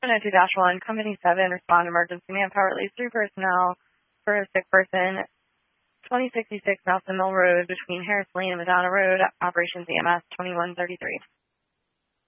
702-1, Company 7, respond emergency manpower, at least 3 personnel for a sick person, 2066 Nelson Mill Road between Harris Lane and Madonna Road, operations EMS 2133.